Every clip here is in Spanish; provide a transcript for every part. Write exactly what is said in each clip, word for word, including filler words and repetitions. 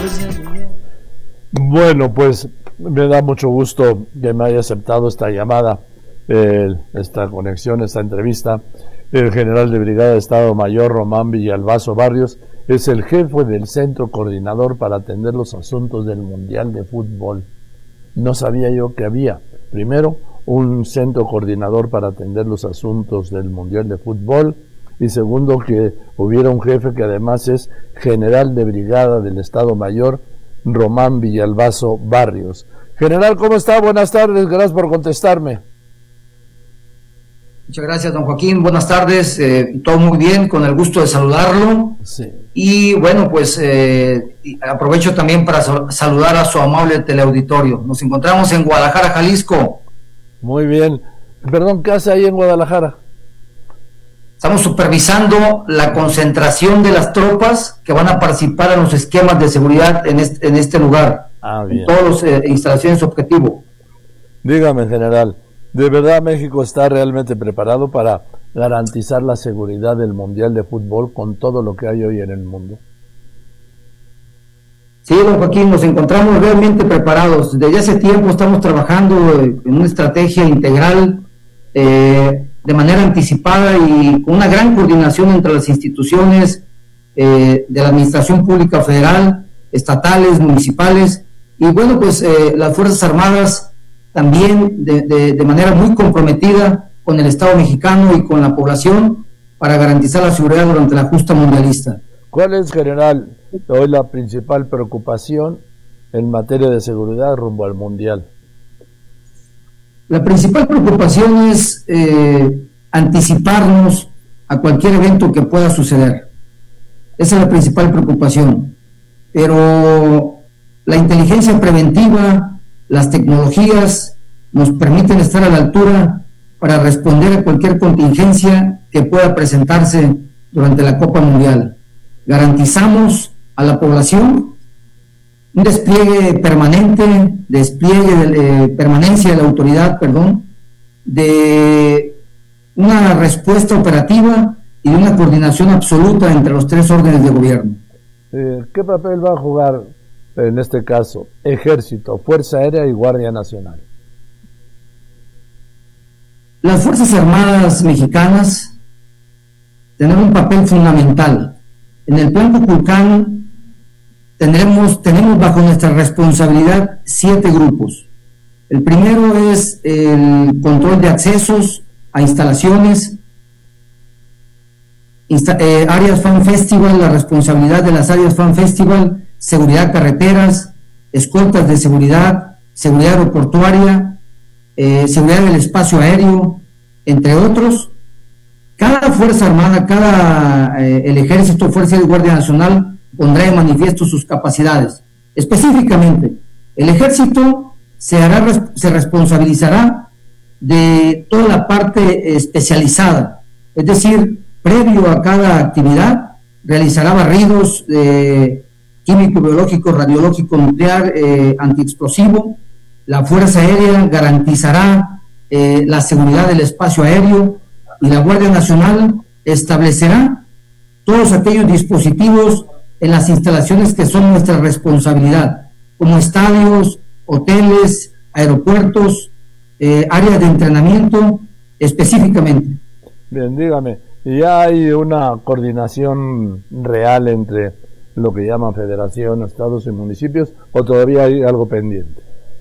Bueno, pues me da mucho gusto que me haya aceptado esta llamada, eh, esta conexión, esta entrevista. El general de brigada de Estado Mayor Román Villalbazo Barrios es el jefe del centro coordinador para atender los asuntos del Mundial de Fútbol. No sabía yo que había, primero, un centro coordinador para atender los asuntos del Mundial de Fútbol, y segundo, que hubiera un jefe que además es general de brigada del Estado Mayor, Román Villalbazo Barrios. General, ¿cómo está? Buenas tardes, gracias por contestarme. Muchas gracias, don Joaquín, buenas tardes, eh, todo muy bien, con el gusto de saludarlo. Sí. Y bueno, pues eh, aprovecho también para saludar a su amable teleauditorio. Nos encontramos en Guadalajara, Jalisco. Muy bien. Perdón, ¿qué hace ahí en Guadalajara? Estamos supervisando la concentración de las tropas que van a participar en los esquemas de seguridad en este, en este lugar, ah, bien. en todas las eh, instalaciones objetivo. Dígame, general, ¿de verdad México está realmente preparado para garantizar la seguridad del Mundial de Fútbol con todo lo que hay hoy en el mundo? Sí, don Joaquín, nos encontramos realmente preparados. Desde hace tiempo estamos trabajando en una estrategia integral, eh, de manera anticipada y con una gran coordinación entre las instituciones eh, de la Administración Pública Federal, estatales, municipales, y bueno, pues eh, las Fuerzas Armadas también de, de, de manera muy comprometida con el Estado mexicano y con la población para garantizar la seguridad durante la justa mundialista. ¿Cuál es, general, hoy la principal preocupación en materia de seguridad rumbo al Mundial? La principal preocupación es eh, anticiparnos a cualquier evento que pueda suceder. Esa es la principal preocupación. Pero la inteligencia preventiva, las tecnologías nos permiten estar a la altura para responder a cualquier contingencia que pueda presentarse durante la Copa Mundial. Garantizamos a la población un despliegue permanente, despliegue de eh, permanencia de la autoridad, perdón, de una respuesta operativa y de una coordinación absoluta entre los tres órdenes de gobierno. Eh, ¿Qué papel va a jugar en este caso Ejército, Fuerza Aérea y Guardia Nacional? Las Fuerzas Armadas mexicanas tienen un papel fundamental. En el plan Kukulcán Tendremos, tenemos bajo nuestra responsabilidad siete grupos. El primero es el control de accesos a instalaciones, insta, eh, áreas Fan Festival, la responsabilidad de las áreas Fan Festival, seguridad carreteras, escoltas de seguridad, seguridad aeroportuaria, eh, seguridad del espacio aéreo, entre otros. Cada Fuerza Armada, cada eh, el Ejército, Fuerza y Guardia Nacional pondrá de manifiesto sus capacidades. Específicamente, el Ejército se, hará, se responsabilizará de toda la parte especializada, es decir, previo a cada actividad, realizará barridos eh, químico, biológico, radiológico, nuclear, eh, antiexplosivo. La Fuerza Aérea garantizará eh, la seguridad del espacio aéreo y la Guardia Nacional establecerá todos aquellos dispositivos en las instalaciones que son nuestra responsabilidad, como estadios, hoteles, aeropuertos, eh, áreas de entrenamiento, específicamente. Bien, dígame, ¿ya hay una coordinación real entre lo que llaman federación, estados y municipios, o todavía hay algo pendiente?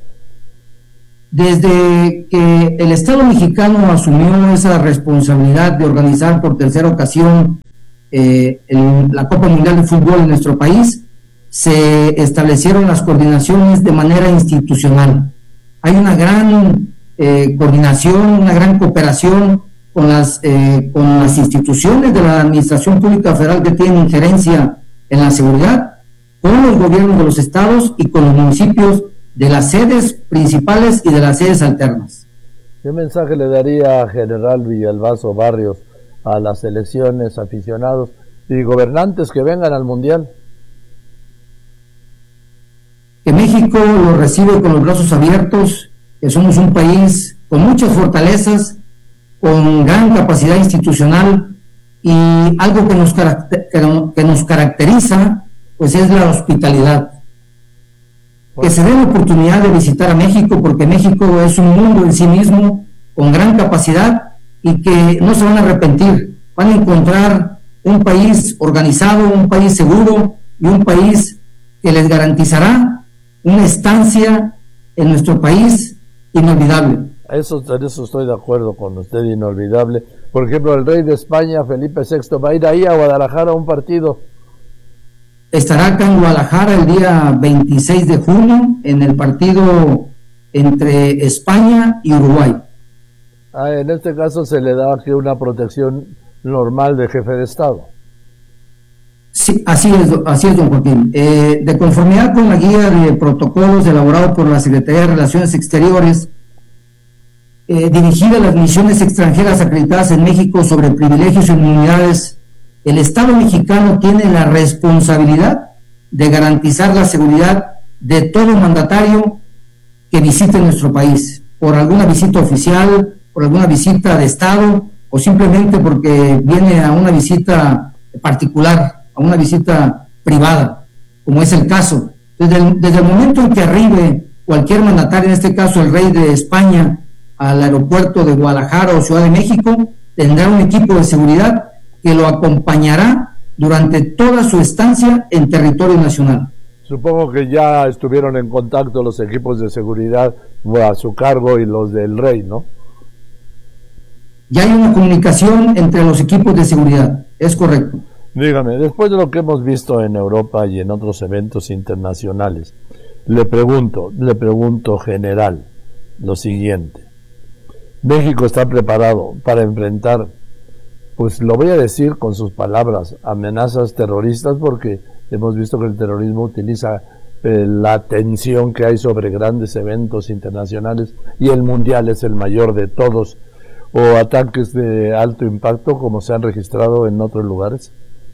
Desde que el Estado mexicano asumió esa responsabilidad de organizar por tercera ocasión Eh, en la Copa Mundial de Fútbol en nuestro país, se establecieron las coordinaciones de manera institucional. Hay una gran eh, coordinación, una gran cooperación con las, eh, con las instituciones de la Administración Pública Federal que tienen injerencia en la seguridad, con los gobiernos de los estados y con los municipios de las sedes principales y de las sedes alternas. ¿Qué mensaje le daría a General Villalbazo Barrios a las elecciones, aficionados y gobernantes que vengan al Mundial? Que México lo recibe con los brazos abiertos, que somos un país con muchas fortalezas, con gran capacidad institucional, y algo que nos, que nos caracteriza pues es la hospitalidad. que se den la oportunidad de visitar a México, porque México es un mundo en sí mismo, con gran capacidad, y que no se van a arrepentir. Van a encontrar un país organizado, un país seguro y un país que les garantizará una estancia en nuestro país inolvidable. Eso, en eso estoy de acuerdo con usted, inolvidable. Por ejemplo, el rey de España, Felipe sexto, va a ir ahí a Guadalajara a un partido. Estará acá en Guadalajara el día veintiséis de junio en el partido entre España y Uruguay. Ah, en este caso se le da aquí una protección normal de jefe de Estado. Sí, así es, así es, don Joaquín. Eh, de conformidad con la guía de protocolos elaborado por la Secretaría de Relaciones Exteriores, eh, dirigida a las misiones extranjeras acreditadas en México sobre privilegios y inmunidades, el Estado mexicano tiene la responsabilidad de garantizar la seguridad de todo mandatario que visite nuestro país, por alguna visita oficial, por alguna visita de Estado, o simplemente porque viene a una visita particular, a una visita privada, como es el caso. Desde el, desde el momento en que arribe cualquier mandatario, en este caso el rey de España, al aeropuerto de Guadalajara o Ciudad de México, tendrá un equipo de seguridad que lo acompañará durante toda su estancia en territorio nacional. Supongo que ya estuvieron en contacto los equipos de seguridad a su cargo y los del rey, ¿no? Ya hay una comunicación entre los equipos de seguridad, es correcto. Dígame, después de lo que hemos visto en Europa y en otros eventos internacionales, le pregunto, le pregunto general lo siguiente. México está preparado para enfrentar, pues lo voy a decir con sus palabras, amenazas terroristas, porque hemos visto que el terrorismo utiliza eh, la tensión que hay sobre grandes eventos internacionales, y el mundial es el mayor de todos, o ataques de alto impacto como se han registrado en otros lugares.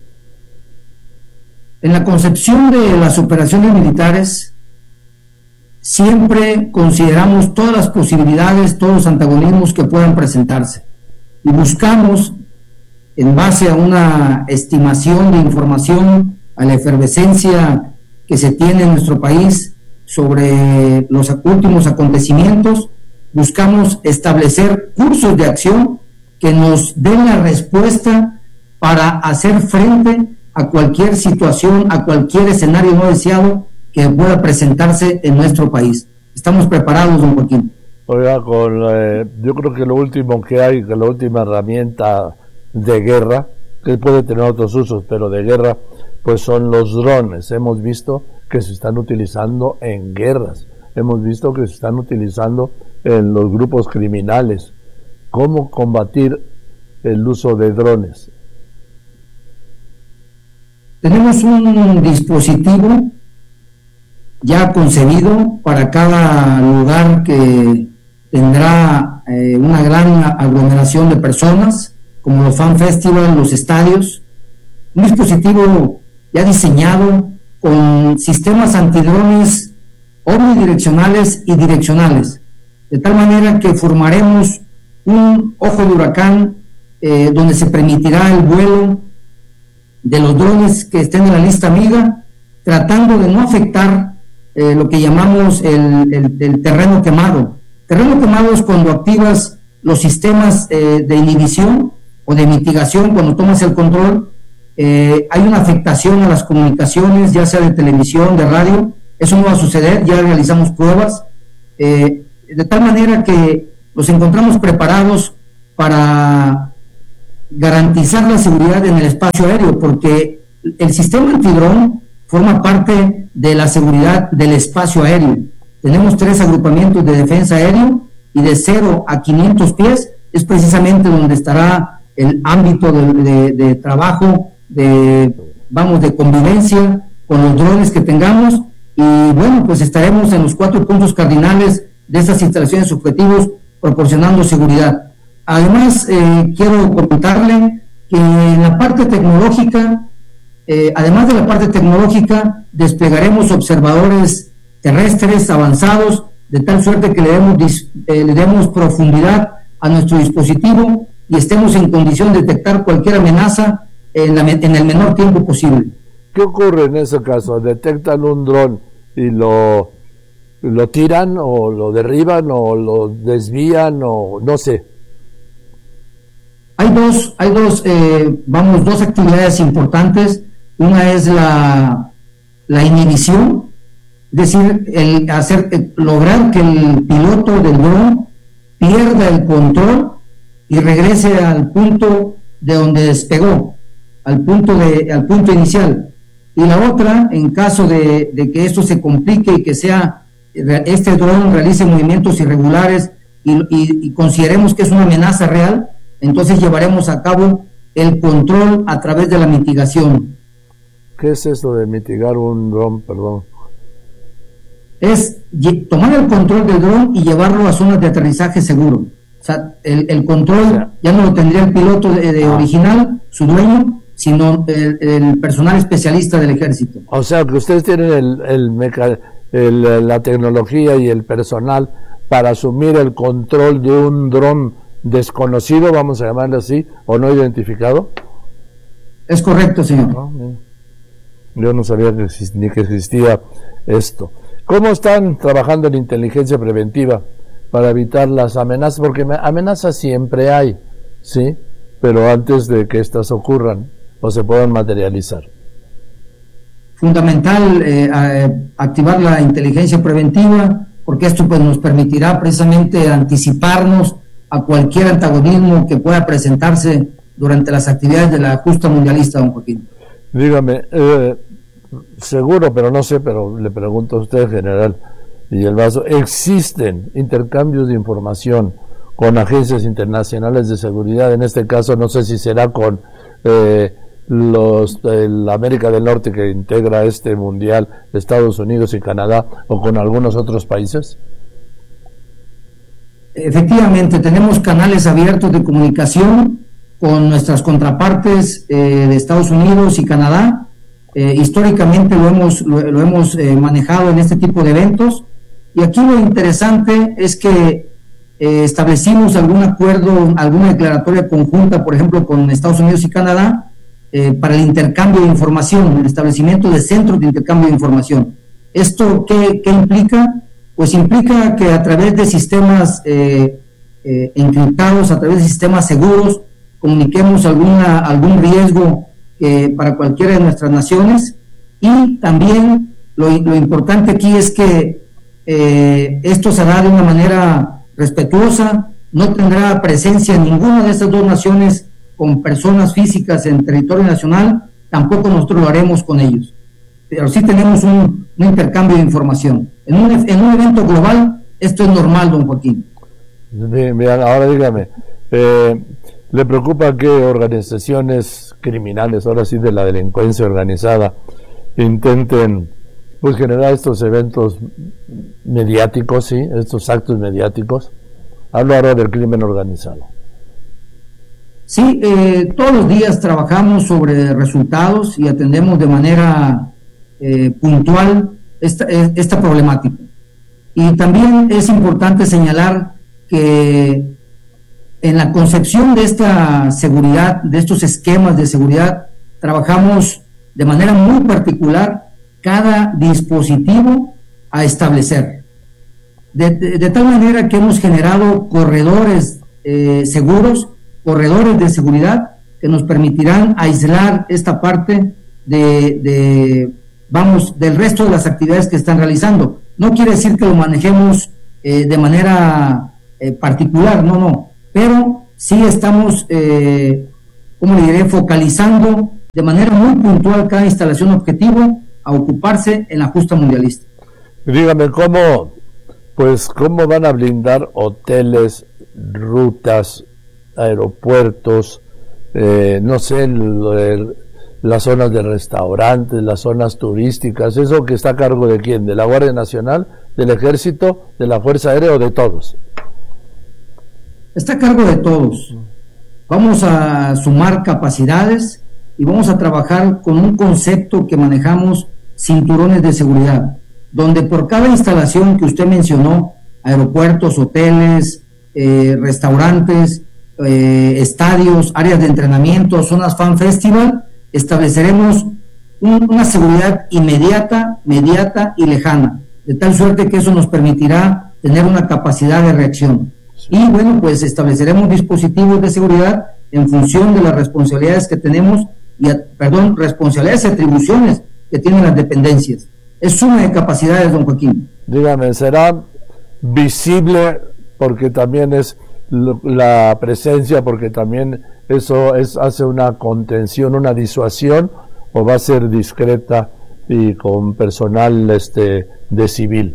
En la concepción de las operaciones militares, siempre consideramos todas las posibilidades, todos los antagonismos que puedan presentarse, y buscamos, en base a una estimación de información, a la efervescencia que se tiene en nuestro país sobre los últimos acontecimientos, buscamos establecer cursos de acción que nos den la respuesta para hacer frente a cualquier situación, a cualquier escenario no deseado que pueda presentarse en nuestro país. Estamos preparados, don Joaquín. Oiga, con, eh, yo creo que lo último que hay, que la última herramienta de guerra, que puede tener otros usos, pero de guerra, pues son los drones. Hemos visto que se están utilizando en guerras, hemos visto que se están utilizando en los grupos criminales. ¿Cómo combatir el uso de drones? Tenemos un dispositivo ya concebido para cada lugar que tendrá eh, una gran aglomeración de personas, como los fan festival, los estadios. Un dispositivo ya diseñado con sistemas antidrones omnidireccionales y direccionales, de tal manera que formaremos un ojo de huracán eh, donde se permitirá el vuelo de los drones que estén en la lista amiga, tratando de no afectar eh, lo que llamamos el, el, el terreno quemado. Terreno quemado es cuando activas los sistemas eh, de inhibición o de mitigación, cuando tomas el control, eh, hay una afectación a las comunicaciones, ya sea de televisión, de radio. Eso no va a suceder, ya realizamos pruebas, eh, de tal manera que nos encontramos preparados para garantizar la seguridad en el espacio aéreo, porque el sistema antidrón forma parte de la seguridad del espacio aéreo. Tenemos tres agrupamientos de defensa aéreo, y de cero a quinientos pies es precisamente donde estará el ámbito de, de, de trabajo, de, vamos, de convivencia con los drones que tengamos. Y bueno, pues estaremos en los cuatro puntos cardinales de estas instalaciones objetivos proporcionando seguridad. Además, eh, quiero comentarle que en la parte tecnológica, eh, además de la parte tecnológica, desplegaremos observadores terrestres avanzados, de tal suerte que le demos, eh, le demos profundidad a nuestro dispositivo y estemos en condición de detectar cualquier amenaza en, la, en el menor tiempo posible. ¿Qué ocurre en ese caso? Detectan un dron y lo lo tiran o lo derriban o lo desvían o no sé. Hay dos, hay dos, eh, vamos, dos actividades importantes. Una es la, la inhibición, es decir, el hacer, el, lograr que el piloto del dron pierda el control y regrese al punto de donde despegó, al punto de, al punto inicial. Y la otra, en caso de, de que esto se complique y que sea este dron realice movimientos irregulares y, y, y consideremos que es una amenaza real, entonces llevaremos a cabo el control a través de la mitigación. ¿Qué es eso de mitigar un dron, perdón? Es tomar el control del dron y llevarlo a zonas de aterrizaje seguro. O sea, el, el control, o sea, ya no lo tendría el piloto de, de ah. original, su dueño, sino el, el personal especialista del ejército. O sea, que ustedes tienen el, el, meca, el la tecnología y el personal para asumir el control de un dron desconocido, vamos a llamarlo así, o no identificado. Es correcto, señor. No, yo no sabía que exist, ni que existía esto. ¿Cómo están trabajando en inteligencia preventiva para evitar las amenazas? Porque amenazas siempre hay, ¿sí? Pero antes de que estas ocurran o se puedan materializar. Fundamental eh, eh, activar la inteligencia preventiva, porque esto pues nos permitirá precisamente anticiparnos a cualquier antagonismo que pueda presentarse durante las actividades de la justa mundialista, don Joaquín. Dígame, eh, seguro, pero no sé, pero le pregunto a usted, general Villalbazo, ¿existen intercambios de información con agencias internacionales de seguridad? En este caso, no sé si será con eh, los de la América del Norte que integra este mundial, Estados Unidos y Canadá, o con algunos otros países. Efectivamente, tenemos canales abiertos de comunicación con nuestras contrapartes eh, de Estados Unidos y Canadá. Eh, históricamente lo hemos, lo, lo hemos eh, manejado en este tipo de eventos, y aquí lo interesante es que eh, establecimos algún acuerdo, alguna declaratoria conjunta, por ejemplo, con Estados Unidos y Canadá, eh, para el intercambio de información, el establecimiento de centros de intercambio de información. ¿Esto qué, qué implica? Pues implica que a través de sistemas eh, eh, encriptados, a través de sistemas seguros, comuniquemos alguna, algún riesgo eh, para cualquiera de nuestras naciones, y también lo, lo importante aquí es que eh, esto se hará de una manera respetuosa, no tendrá presencia en ninguna de estas dos naciones con personas físicas en territorio nacional, tampoco nosotros lo haremos con ellos, pero sí tenemos un, un intercambio de información. En un, en un evento global esto es normal, don Joaquín. Bien, bien, ahora dígame, eh, ¿le preocupa que organizaciones criminales, ahora sí de la delincuencia organizada, intenten pues generar estos eventos mediáticos, sí, estos actos mediáticos? Hablo ahora del crimen organizado. Sí, eh, todos los días trabajamos sobre resultados y atendemos de manera eh, puntual esta, esta problemática. Y también es importante señalar que en la concepción de esta seguridad, de estos esquemas de seguridad, trabajamos de manera muy particular cada dispositivo a establecer. De, de, de tal manera que hemos generado corredores eh, seguros, corredores de seguridad que nos permitirán aislar esta parte de, de, vamos, del resto de las actividades que están realizando. No quiere decir que lo manejemos eh, de manera eh, particular, no, no, pero sí estamos, eh, ¿cómo le diré?, focalizando de manera muy puntual cada instalación objetivo a ocuparse en la justa mundialista. Dígame, ¿cómo, pues, cómo van a blindar hoteles, rutas, aeropuertos, eh, no sé, el, el, las zonas de restaurantes, las zonas turísticas? ¿Eso que está a cargo de quién? ¿De la Guardia Nacional, del Ejército, de la Fuerza Aérea o de todos? Está a cargo de todos. Vamos a sumar capacidades y vamos a trabajar con un concepto que manejamos, cinturones de seguridad, donde por cada instalación que usted mencionó, aeropuertos, hoteles, eh, restaurantes, eh, estadios, áreas de entrenamiento, zonas fan festival, estableceremos un, una seguridad inmediata, mediata y lejana. de tal suerte que eso nos permitirá tener una capacidad de reacción. Y bueno, pues estableceremos dispositivos de seguridad en función de las responsabilidades que tenemos, y a, perdón, responsabilidades y atribuciones que tienen las dependencias. Es suma de capacidades, don Joaquín. Dígame, ¿será visible porque también es la presencia, porque también eso es hace una contención, una disuasión, o va a ser discreta y con personal este de civil?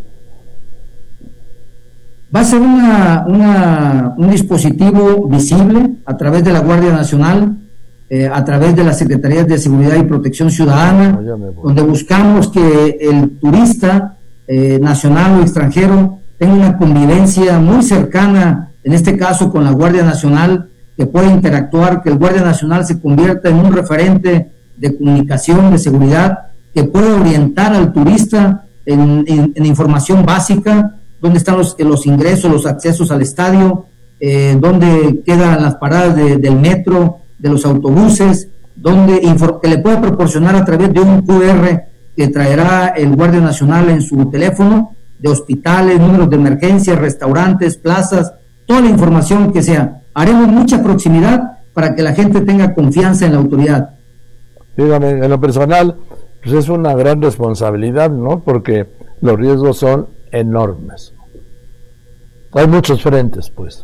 Va a ser una, una, un dispositivo visible a través de la Guardia Nacional, eh, a través de las Secretarías de Seguridad y Protección Ciudadana, donde buscamos que el turista eh, nacional o extranjero tenga una convivencia muy cercana, en este caso con la Guardia Nacional, que pueda interactuar, que el Guardia Nacional se convierta en un referente de comunicación, de seguridad, que pueda orientar al turista en, en, en información básica, dónde están los, los ingresos, los accesos al estadio, eh, dónde quedan las paradas de, del metro, de los autobuses, donde que le pueda proporcionar a través de un Q R que traerá el Guardia Nacional en su teléfono, de hospitales, números de emergencia, restaurantes, plazas, toda la información que sea. Haremos mucha proximidad para que la gente tenga confianza en la autoridad. Dígame, en lo personal, pues es una gran responsabilidad, ¿no? Porque los riesgos son enormes. Hay muchos frentes, pues.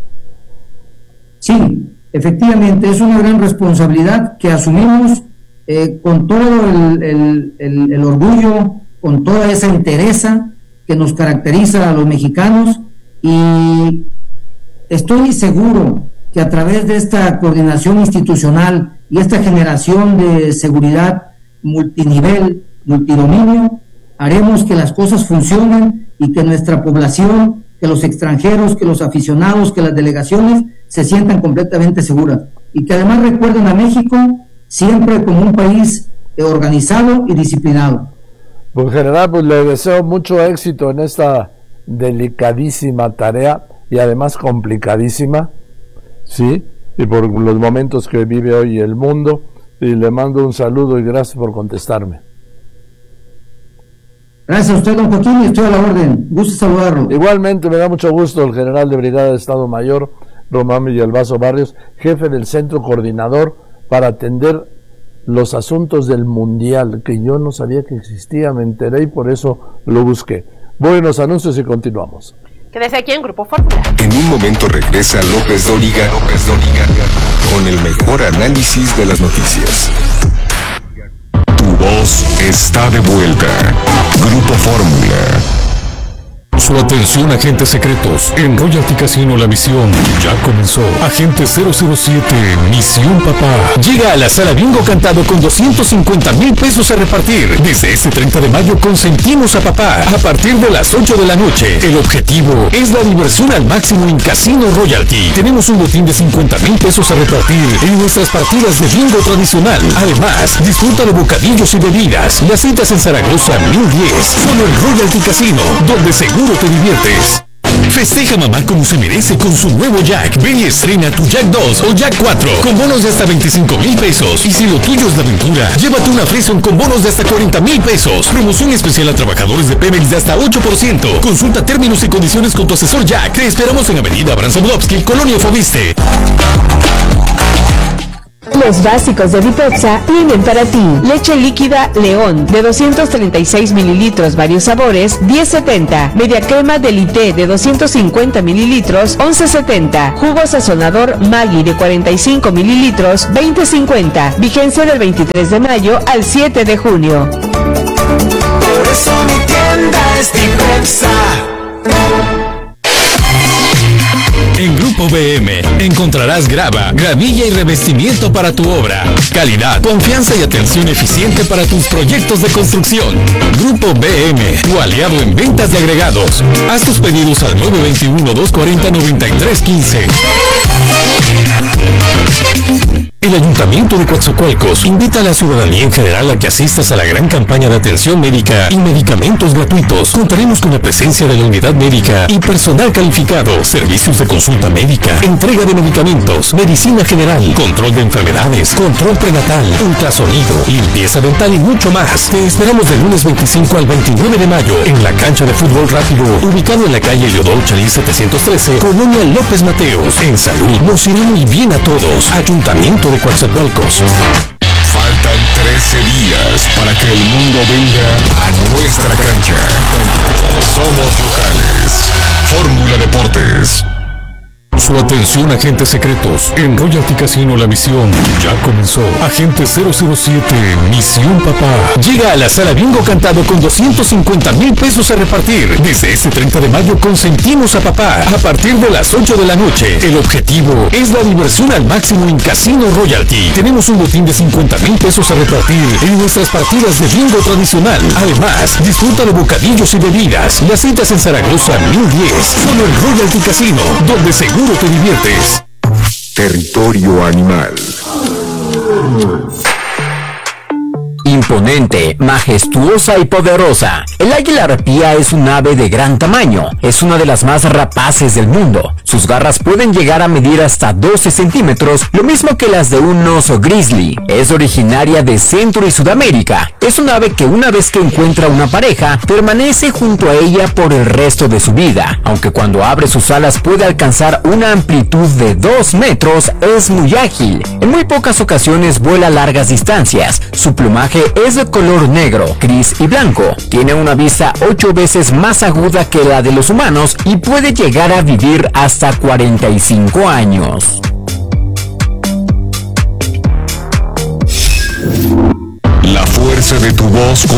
Sí, efectivamente, es una gran responsabilidad que asumimos eh, con todo el, el, el, el orgullo, con toda esa entereza que nos caracteriza a los mexicanos, y estoy seguro que a través de esta coordinación institucional y esta generación de seguridad multinivel, multidominio, haremos que las cosas funcionen y que nuestra población, que los extranjeros, que los aficionados, que las delegaciones se sientan completamente seguras, y que además recuerden a México siempre como un país organizado y disciplinado. Pues general, pues le deseo mucho éxito en esta delicadísima tarea y además complicadísima, sí, y por los momentos que vive hoy el mundo, y le mando un saludo y gracias por contestarme. Gracias a usted, don Joaquín, y estoy a la orden. Gusto saludarlo. Igualmente, me da mucho gusto el general de Brigada de Estado Mayor, Román Villalbazo Barrios, jefe del Centro Coordinador para atender los asuntos del Mundial, que yo no sabía que existía, me enteré y por eso lo busqué. Voy a los anuncios y continuamos. Quédese aquí en Grupo Fórmula. En un momento regresa López Dóriga, López Dóriga, con el mejor análisis de las noticias. Tu voz está de vuelta. Grupo Fórmula. Su atención, agentes secretos. En Royalty Casino la misión ya comenzó. Agente cero cero siete, Misión Papá. Llega a la sala Bingo Cantado con doscientos cincuenta mil pesos a repartir. Desde este treinta de mayo consentimos a papá a partir de las ocho de la noche. El objetivo es la diversión al máximo en Casino Royalty. Tenemos un botín de cincuenta mil pesos a repartir en nuestras partidas de bingo tradicional. Además, disfruta de bocadillos y bebidas. Las citas en Zaragoza mil diez. Solo en Royalty Casino, donde seguro te diviertes. Festeja mamá como se merece con su nuevo Jack. Ven y estrena tu Jack dos o Jack cuatro con bonos de hasta veinticinco mil pesos. Y si lo tuyo es la aventura, llévate una Frison con bonos de hasta cuarenta mil pesos. Promoción especial a trabajadores de Pemex de hasta ocho por ciento. Consulta términos y condiciones con tu asesor Jack. Te esperamos en Avenida Abraham Sapolsky, Colonia Fobiste. Los básicos de Dipepsa tienen para ti leche líquida León de doscientos treinta y seis mililitros, varios sabores, diez setenta. Media crema Delité de doscientos cincuenta mililitros, once setenta. Jugo sazonador Maggi de cuarenta y cinco mililitros, veinte cincuenta. Vigencia del veintitrés de mayo al siete de junio. Por eso mi tienda es Dipepsa. En Grupo B M encontrarás grava, gravilla y revestimiento para tu obra. Calidad, confianza y atención eficiente para tus proyectos de construcción. Grupo B M, tu aliado en ventas de agregados. Haz tus pedidos al nueve dos uno, dos cuatro cero, nueve tres uno cinco. El Ayuntamiento de Coatzacoalcos invita a la ciudadanía en general a que asistas a la gran campaña de atención médica y medicamentos gratuitos. Contaremos con la presencia de la unidad médica y personal calificado, servicios de consulta médica, entrega de medicamentos, medicina general, control de enfermedades, control prenatal, ultrasonido, limpieza dental y mucho más. Te esperamos del lunes veinticinco al veintinueve de mayo en la cancha de fútbol rápido, ubicado en la calle Leodoro Chalí setecientos trece, Colonia López Mateos. En salud nos irá muy bien a todos. Ayuntamiento de Coatzacoalcos. Faltan trece días para que el mundo venga a nuestra cancha. Somos locales. Fórmula Deportes. Su atención, agentes secretos. En Royalty Casino la misión ya comenzó. Agente cero cero siete, Misión Papá. Llega a la sala bingo cantado con doscientos cincuenta mil pesos a repartir. Desde este treinta de mayo consentimos a papá. A partir de las ocho de la noche. El objetivo es la diversión al máximo en Casino Royalty. Tenemos un botín de cincuenta mil pesos a repartir en nuestras partidas de bingo tradicional. Además, disfruta de bocadillos y bebidas. Las citas en Zaragoza mil diez. Solo en Royalty Casino, donde seguro te diviertes. Territorio animal. Imponente, majestuosa y poderosa. El águila arpía es un ave de gran tamaño. Es una de las más rapaces del mundo. Sus garras pueden llegar a medir hasta doce centímetros, lo mismo que las de un oso grizzly. Es originaria de Centro y Sudamérica. Es un ave que una vez que encuentra una pareja, permanece junto a ella por el resto de su vida. Aunque cuando abre sus alas puede alcanzar una amplitud de dos metros, es muy ágil. En muy pocas ocasiones vuela largas distancias. Su plumaje es de color negro, gris y blanco. Tiene una vista ocho veces más aguda que la de los humanos y puede llegar a vivir hasta cuarenta y cinco años. La fuerza de tu voz